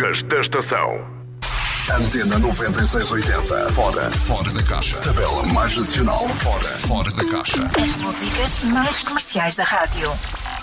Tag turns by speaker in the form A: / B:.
A: favoritas da estação.
B: Antena 9680. Fora da caixa. Tabela mais nacional. Fora da caixa.
C: As músicas mais comerciais da rádio.